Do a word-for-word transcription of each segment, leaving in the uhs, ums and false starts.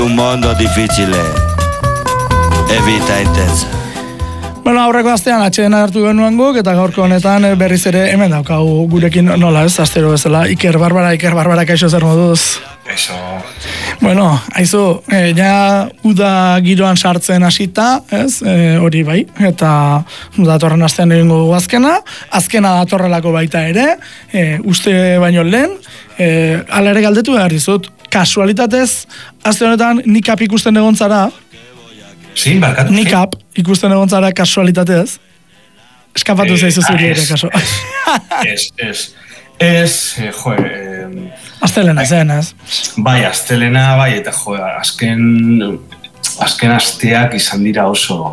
Un mondo difficile, evita intensa. Bueno, aurreko astean atxeden hartu genuen guk, eta gaurko honetan berriz ere hemen daukagu gurekin nola ez, astero bezala, Iker Barbara, Iker Barbara, kaixo zer moduz? Eso. Bueno, haizu, e, ja uda giroan sartzen hasita, ez, e, hori bai, eta datorren astean egingo dugu azkena, azkena datorrelako baita ere, e, uste baino lehen, e, ala ere galdetu behar dizut, kasualitatez, aste honetan nikap ikusten egon zara, Zin, barkatu. Nikap ikusten egon zara kasualitatez. Eskapatu zaizu zuri ere kaso. Ez, ez. Ez, jo, eh, Astelena zen, ez? bai, astelena, bai, eta jo, azken, azken asteak izan dira oso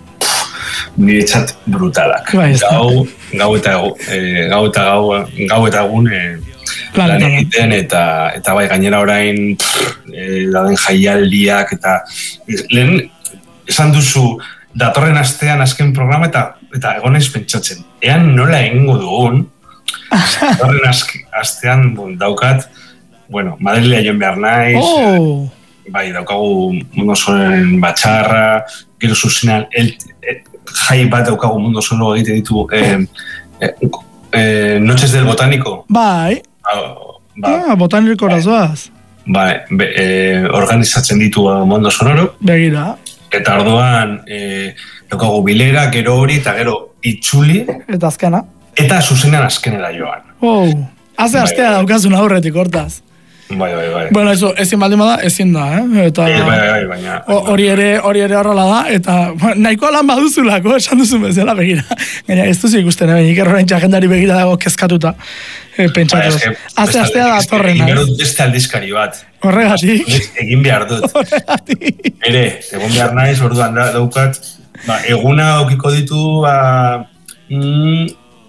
niretzat brutalak. Bai, ez da. Gau, gau eta gau, eh, gau eta gau, gau eta egun eh, lan egiten, eta, eta bai, gainera orain pff, eh, dauden jaialdiak, eta lehen, esan duzu, datorren astean azken programa eta eta egon ez pentsatzen. Ean nola egingo dugun, datorren astean bon, daukat, bueno, Madrilea joan behar naiz, Oh. bai, daukagu Mundo Osoren batxarra, gero zuzenean, el, el, jai bat daukagu Mundo Osoro egite ditu, eh, eh, eh, Noches del Botánico. Bai. Ba, Ah, botanikora zoaz. Bai, be, eh, organizatzen ditu Mundo Sonoro. Begira. Eta orduan, e, daukagu bilera, gero hori, eta gero itzuli, Eta azkena. eta zuzenean azkenera joan. Oh. Haze Bai, astea bai. daukazun aurretik hortaz. Bai, bai, bai. Bueno, eso, ezin baldin bada, ezin da, eh? Eta Bai, bai, bai, baina... ho- hori ere, hori ere horrela da, eta bueno, nahiko lan baduzulako, esan duzun bezala begira. Gaina ez duzu ikusten, eh? Iker orain agendari begira dago kezkatuta. Eh, pentsatuz. Haze astea da atorrena. Egin behar dut beste aldizkari bat. Horregatik. Egin behar dut. Horregatik. Ere, egon behar naiz, orduan da, daukat, ba, eguna okiko ditu, ba, mm,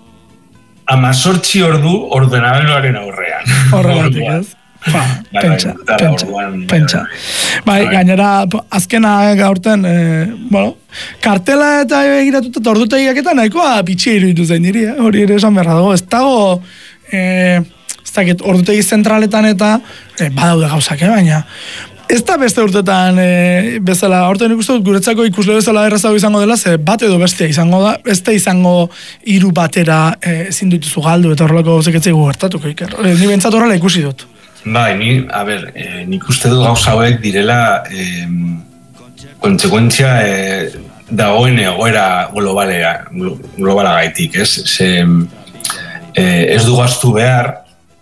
amazortzi ordu ordenabeloaren aurrean. Horregatik, ez? Ba, Bai, pentsa, bai, eta pentsa, orduan, pentsa. Bai, Bai. gainera, po, azkena gaurten, eh, bueno, kartela eta egiratuta eta ordutegiak eta nahikoa bitxia iruditu zen niri, eh? Hori ere esan behar dago, ez dago, eh, ez dakit, ordutegi zentraletan eta, eh, badaude gauzak, eh, baina, ez da beste urtetan e, bezala, aurten ikusten dut guretzako ikusle bezala errazago izango dela, ze bat edo bestea izango da, ez da izango hiru batera e, ezin dituzu galdu eta horrelako gauzak etzaigu gertatuko, Iker. E, ni bentsat horrela ikusi dut. Bai, ni, a ber, eh, nik uste dut gauza hauek direla eh, kontsekuentzia eh, dagoen egoera globalera, globala gaitik, ez? Ze, eh, ez du gaztu behar,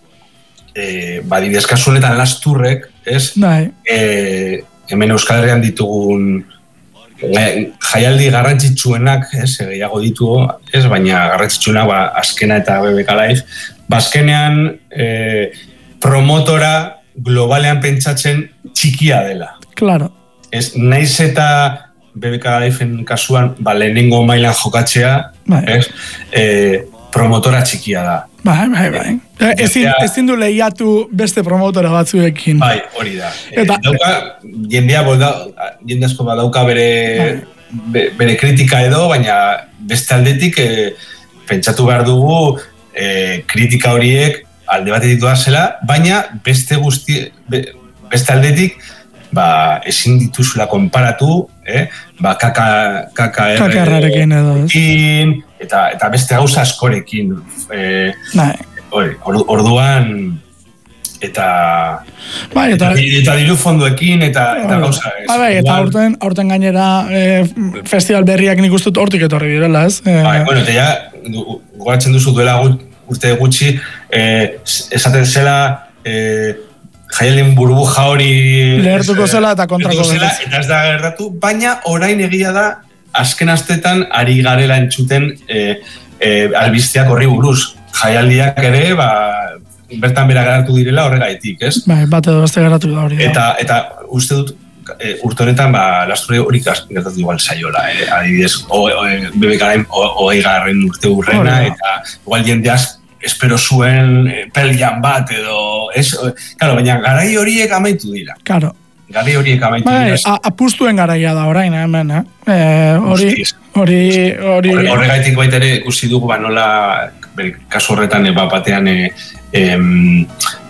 eh, badidez kasu honetan lasturrek, ez? Bai. Eh, hemen Euskal Herrian ditugun eh, jaialdi garrantzitsuenak, ez? Gehiago ditugu, ez? Baina garrantzitsuenak, ba, azkena eta B B K Live, ba, azkenean, eh, promotora globalean pentsatzen txikia dela. Claro. Ez, naiz eta B B K Live-en kasuan, ba, lehenengo mailan jokatzea, Bai. ez, e, promotora txikia da. Bai, bai, bai. E, ezin, Jendea- ezin du lehiatu beste promotora batzuekin. Bai, hori da. Eta- E, dauka, jendea, bolda, jende asko badauka bere, be- bere kritika edo, baina beste aldetik e, pentsatu behar dugu e, kritika horiek alde batetik doazela, baina beste guzti, be, beste aldetik, ba, ezin dituzula konparatu, eh? ba, kaka, kaka K K R-rekin edo, ez? ekin, eta, eta beste gauza askorekin. Eh, Bai. hori, or- orduan, eta, Bai, eta... eta, eta diru fondoekin, eta, eta gauza. ez. Bai, bai, eta Orduan, aurten, aurten gainera e, festival berriak nik uste dut hortik etorri direla, ez? E, Bai, bueno, eta ja, du- gogatzen duzu duela gut, urte gutxi, eh, esaten zela, eh, jaialdien burbuja hori... Lehertuko zela eta kontrako lehertuko zela, gertatu. eta ez da gertatu, baina orain egia da, azken astetan ari garela entzuten eh, eh, albisteak horri buruz. Jaialdiak ere, ba, bertan bera geratu direla horregaitik, ez? Bai, bat edo beste geratu da hori. da. Eta, eta uste dut, e, urte honetan, ba, lasturri hori gertatu igual saiola, eh? Adibidez, o, o, B B K Live hogei garren urte urrena, Hori da. eta igual jendeaz espero zuen eh, peljan bat edo, ez? Claro, baina garai horiek amaitu dira. Claro. Garai horiek amaitu Bai, dira. a- apustuen garaia da orain, eh, hemen, eh? E, hori, Guztiz. hori, hori... Horre- Horregaitik baita ere ikusi dugu, ba, nola, bere, kasu horretan, e, bat batean, e, em,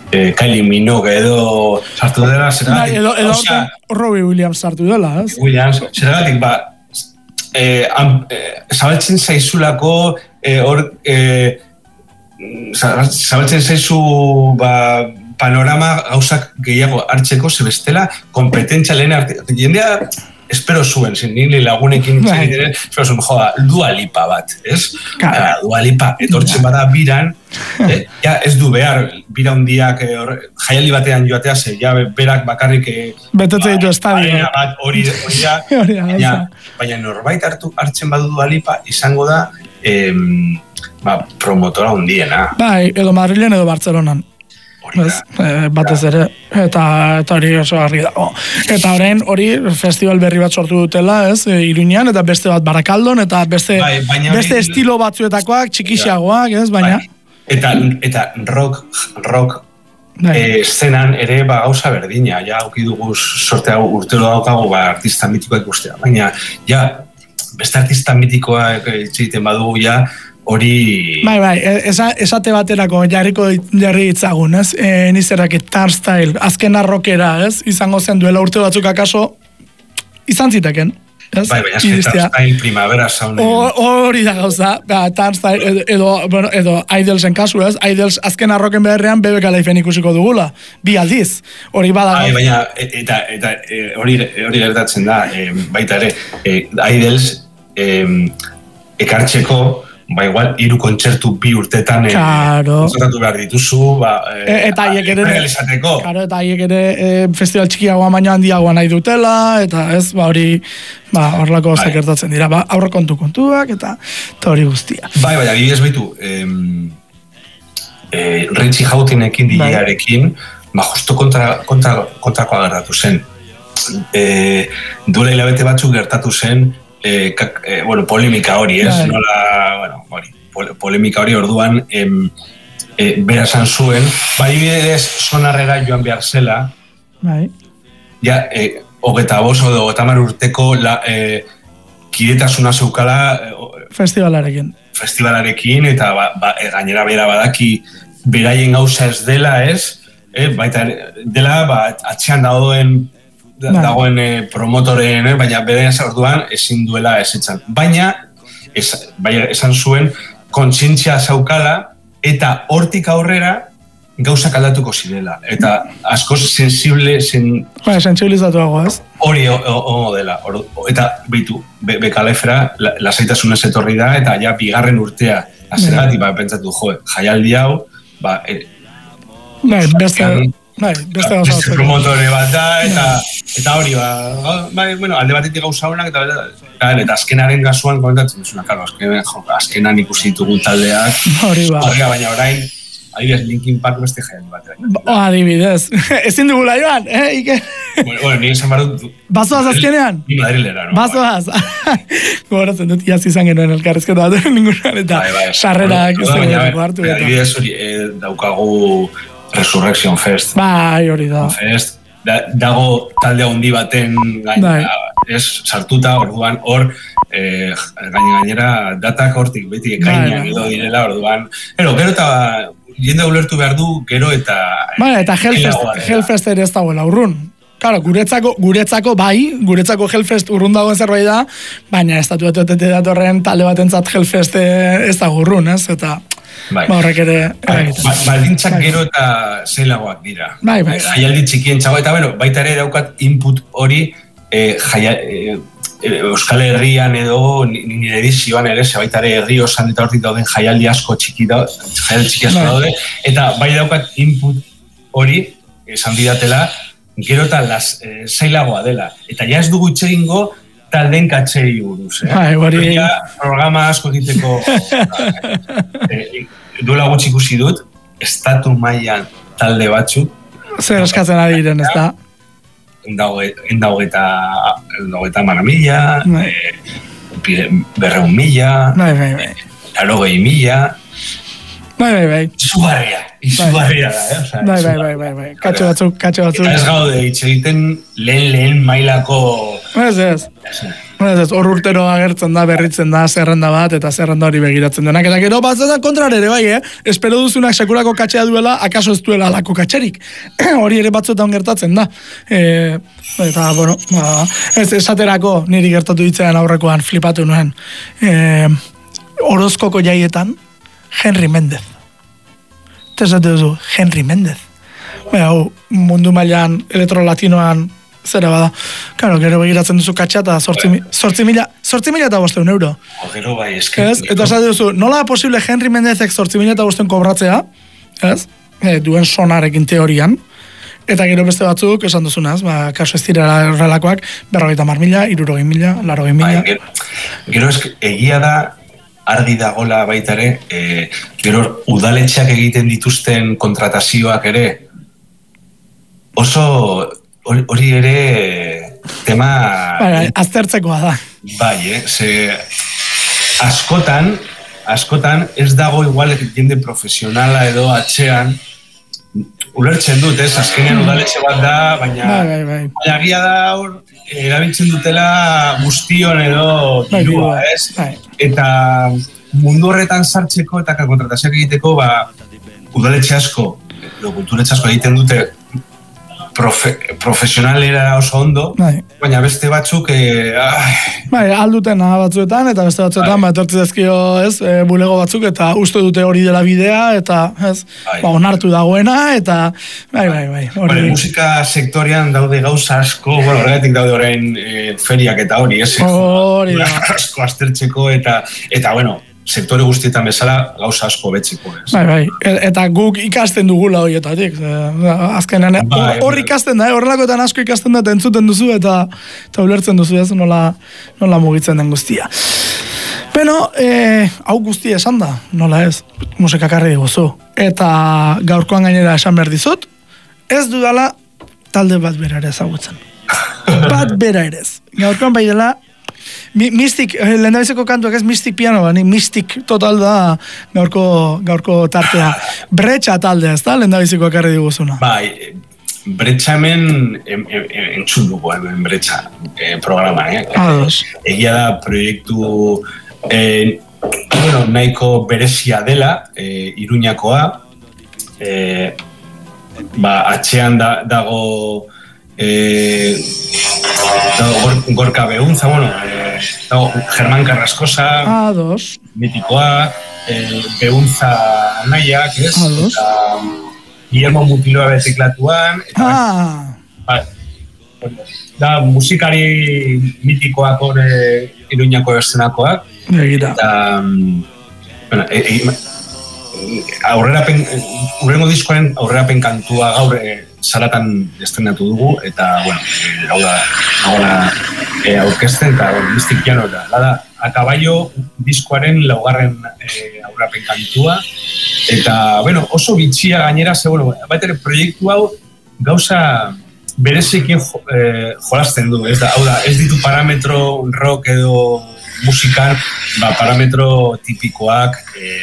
eh, Kylie Minogue edo sartu dela, zergatik... Edo, edo horten Robbie Williams sartu dela, ez? Williams, zergatik, ba, eh, am, eh, zabaltzen zaizulako, eh, hor, eh, zabaltzen zaizu, ba, panorama gauzak gehiago hartzeko, zebestela, kompetentzia lehen arte, jendea, espero zuen, zin nire lagunekin txegiten, espero zuen, joa, Dua Lipa bat, ez? Claro. Dua Lipa, etortzen bada biran, eh, ja ez du behar, bira hundiak, eh, jaialdi batean joatea, ze, ja berak bakarrik... Eh, Betetze ditu estadio. Bat, hori, hori da, baina, baina norbait hartu hartzen badu Dua Lipa, izango da, eh, ba, promotora hundiena. Bai, edo Madrilen edo Bartzelonan. Ez, e, batez ere, eta, eta hori oso garri dago. Eta orain hori festival berri bat sortu dutela, ez, e, Iruñean, eta beste bat Barakaldon, eta beste, bai, beste hori, estilo batzuetakoak, txikixagoak, ez, baina... Bai. Eta, eta rock, rock bai. e, eszenan ere ba, gauza berdina, ja, auki dugu sorte hau urtero daukagu ba, artista mitikoa ikustea, baina, ja, beste artista mitikoa egiten badugu, ja, hori... Bai, bai, esa, esate baterako jarriko jarri ditzagun, ez? E, nizerak Turnstile, azken arrokera, ez? Izango zen duela urte batzuk akaso, izan ziteken. Ez? Bai, bai, azken Turnstile primavera zaune. Hori da gauza, ba, Turnstile, edo, edo, bueno, edo Idolsen kasu, ez? Idols azken arroken beharrean B B K Live-en ikusiko dugula, bi aldiz, hori bada. Bai, baina, eta, eta hori, hori gertatzen da, e, baita ere, e, Idols e, ekartzeko, ba igual, hiru kontzertu bi urtetan claro. kontzertatu behar dituzu, ba, e, eta haiek ere, realizateko. Claro, eta haiek ere e, festival txikiagoa baino handiagoa nahi dutela, eta ez, ba hori, ba, horrelako bai. Zakertatzen dira, ba, aurre kontu kontuak, eta, eta hori guztia. Bai, bai, adibidez baitu, em, e, Richie Hautinekin, D J-arekin, ba, justo kontra, kontra, kontrakoa gertatu zen. E, duela hilabete batzuk gertatu zen, Eh, kak, eh, bueno, polemika hori, ez? Bai. Nola, bueno, hori, pol, polemika hori orduan em, eh, bera esan zuen, bai bidez sonarrera joan behar zela, bai. Ja, eh, hogeta bos edo hogetamar urteko la, eh, kidetasuna zeukala eh, festivalarekin. Festivalarekin, eta ba, ba, e, gainera bera badaki beraien gauza ez dela, ez? Eh, baita dela, ba, atxean dagoen Da, dagoen eh, promotoren, eh, baina bere orduan ezin duela ezetzan. Baina, ez, baina esan zuen, kontzientzia zaukala, eta hortik aurrera gauzak aldatuko zirela. Eta askoz sensible... Sen... Ba, sensibilizatuago, ez? Hori ongo dela. Or, eta, behitu, be, bekalefra, la, lasaitasunez etorri da, eta ja bigarren urtea. Azergatik, ba, pentsatu, jo, jaialdi hau, ba... E, Bai, beste... Bai, beste gauza beste promotore bat da, eta, eta hori, ba, bai, bueno, alde batetik gauza honak, eta, eta, eta azkenaren gazuan komentatzen duzuna, karo, azken, jo, azkenan ikusi ditugu taldeak, hori ba. Horrega, baina orain, adibidez, Linkin Park beste jaialdi batera. Ba, adibidez, ezin dugula joan, eh, Ike? Bueno, bueno, nire esan barut... Bazoaz azkenean? Ni Madrilera, no? Bazoaz. Gogoratzen dut, iaz izan genuen elkarrezketa bat, ningunan, eta sarrerak ez dugu hartu. Adibidez, hori, daukagu... Resurrection Fest. Bai, hori da. Fest. Da, dago talde handi baten gaina, ez sartuta, orduan hor, eh, gaina gainera datak hortik beti ekainan edo direla, orduan. Ero, gero eta jende ulertu behar du, gero eta... Bai, eta Hellfest, Hellfest ere ez dagoela urrun. Claro, guretzako, guretzako bai, guretzako Hellfest urrun dagoen zerbait da, baina estatuetetete datorren talde batentzat Hellfest ez dago urrun, ez? Eta... Bai. Ba, horrek ere... Baldintzak gero eta zeilagoak dira. Bai, bai. Jaialdi txikien txago, eta bueno, baita ere daukat input hori eh, jaia, eh, Euskal Herrian edo nire edizioan ere, ze baita ere herri osan eta hortik dauden jaialdi asko txiki da, jaialdi txiki asko daude, eta bai daukat input hori, esan didatela, gero eta las, eh, zeilagoa dela. Eta ja ez dugu itxegingo, talden katxei buruz, eh? Bai, hori... Programa asko egiteko... eh, duela gutxi ikusi dut, estatu mailan talde batzuk... Zer eskatzen ari diren, ez da? Endaugeta... Endaugeta mara mila, bai. eh, berreun mila... Bai, bai, bai. Larogei mila... Bai, bai, bai. Izugarria, izugarria da, eh? O sea, bai, bai, bai, bai, bai. Katxo batzuk, katxo batzuk. Eta ez gaude, itxegiten lehen lehen mailako... Ez, ez. Ez, ez, hor urtero agertzen da, berritzen da, zerrenda bat, eta zerrenda hori begiratzen denak. Eta gero batzuetan kontrare ere, bai, eh? Espero duzunak sekulako katxea duela, akaso ez duela alako katxerik. Hori ere batzuetan gertatzen da. E, eta, bueno, ba, ez, esaterako niri gertatu ditzean aurrekoan flipatu nuen. E, Orozkoko jaietan, Henry Mendez. Eta esate duzu, Henry Mendez. Baina, mundu mailan elektrolatinoan zera bada. Karo, gero begiratzen duzu katxa eta sortzi mila, sortzi mila eta bosteun euro. Gero bai, eski. Ez? Eta esate duzu, nola posible Henry Mendezek sortzi mila eta bosteun kobratzea, ez? E, duen sonarekin teorian. Eta gero beste batzuk, esan duzunaz, ba, kaso ez dira horrelakoak, berrogeita mar mila, irurogei mila, larogei mila. Bai, gero, gero eski, egia da, argi dagola baita ere, e, gero udaletxeak egiten dituzten kontratazioak ere, oso hori ere tema... Bai, aztertzekoa da. Bai, eh? Ze askotan, askotan ez dago igual jende profesionala edo atxean, ulertzen dut, ez? Azkenean udaletxe bat da, baina... Bai, bai, bai. Baina gira da hor, erabiltzen dutela guztion edo dirua, ez? Bai. Eta mundu horretan sartzeko eta kontratazioak egiteko, ba, udaletxe asko, edo kulturetxe asko egiten dute Profe, profesionalera oso ondo, bai. Baina beste batzuk e, bai, alduten batzuetan eta beste batzuetan bai. Ba, etortzi dezkio, ez, e, bulego batzuk eta uste dute hori dela bidea eta, ez, bai. Ba, onartu dagoena eta bai, bai, bai. Hori... Bueno, musika sektorian daude gauza asko, bueno, horregatik daude orain e, feriak eta hori, ez? Hori da. Asko aztertzeko eta, eta, bueno, sektore guztietan bezala gauza asko betzeko, ez? Bai, bai, eta guk ikasten dugula horietatik. Azkenean, hor ikasten da, horrelakoetan asko ikasten da, eta entzuten duzu, eta, eta ulertzen duzu, ez, nola, nola mugitzen den guztia. Beno, e, hau guztia esan da, nola ez, musikakarri diguzu. Eta gaurkoan gainera esan behar dizut, ez dudala talde bat bera ere ezagutzen. Bat bera ere ez. Gaurkoan bai dela, Mi, mistik, lehendabizeko kantuak ez mistik piano, bani mistik total da gaurko, gaurko tartea. Bretxa taldea, ez da, lehendabizeko akarri diguzuna? Bai, bretxa hemen entzun dugu, hemen bretxa eh, programa, eh? Ados. Egia da proiektu eh, bueno, nahiko berezia dela, eh, Iruñakoa, eh, ba, atxean da, dago Eh, dago Gorka Behuntza, bueno, eh, dago Germán Carrascosa, Ados. Mitikoa, eh, Behuntza Anaiak, ez? Ados. Eta Guillermo Mutiloa beteklatuan. Eta, ah. Ba, da musikari mitikoak hor Iruñako eszenakoak. Egira. Eta, bueno, e, e, aurrerapen, urrengo diskoaren aurrerapen kantua gaur e, zaratan estrenatu dugu, eta, bueno, e, hau da, nagoela e, aurkezten, eta, bueno, mistik piano da. Da, A Caballo diskoaren laugarren e, aurrerapen kantua, eta, bueno, oso bitxia gainera, ze, bueno, baitere proiektu hau gauza berezekin jo, e, jolasten du, ez da, hau da, ez ditu parametro rock edo musikan, ba, parametro tipikoak, e,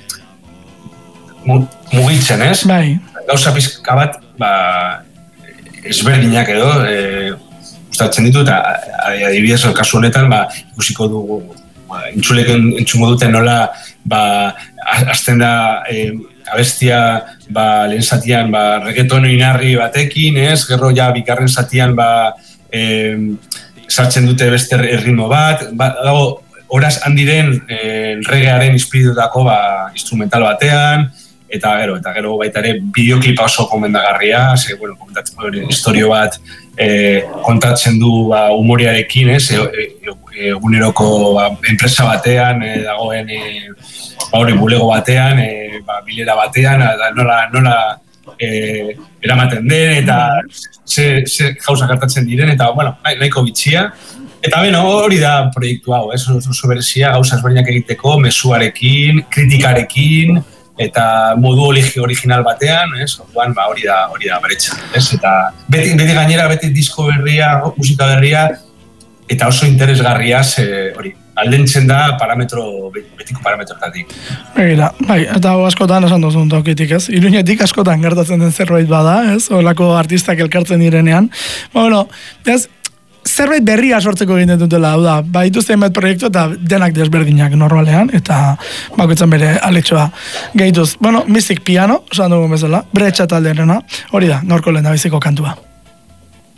mugitzen, ez? Bai. Gauza pizka bat, ba, ezberdinak edo, e, gustatzen ditu, eta adibidez, kasu honetan, ba, ikusiko dugu, ba, entzuleken entzungo duten nola, ba, azten da, e, abestia, ba, lehen zatian, ba, reggaeton inarri batekin, ez? Gero, ja, bikarren zatian, ba, e, sartzen dute beste erritmo bat, ba, dago, horaz handiren, e, regearen inspiritutako, ba, instrumental batean, eta gero, eta gero baita ere bideoklipa oso komendagarria, ze, bueno, komentatzen historio bat e, kontatzen du ba, humoriarekin, ez, eguneroko e, e, ba, enpresa batean, e, dagoen e, ba, hori bulego batean, e, ba, bilera batean, eta nola, nola e, eramaten den, eta ze, ze jauza gertatzen diren, eta, bueno, nahiko bitxia. Eta beno, hori da proiektu hau, ez, oso berezia, gauza ezberdinak egiteko, mezuarekin, kritikarekin, eta modu original batean, ez? Orduan, ba, hori da, hori da bretxa, ez? Eta beti, beti gainera, beti disko berria, musika berria, eta oso interesgarria, ze, hori, aldentzen da parametro, betiko parametrotatik. Begira, bai, eta askotan esan duzun tokitik, ez? Iruñetik askotan gertatzen den zerbait bada, ez? Olako artistak elkartzen direnean. Ba, bueno, ez, zerbait berria sortzeko egiten dutela, hau da, ba, dituzte emet proiektu eta denak desberdinak normalean, eta bakoitzan bere aletxoa gehituz. Bueno, Mystic Piano, esan dugu bezala, Bretxa taldearena, hori da, gaurko lehen da biziko kantua.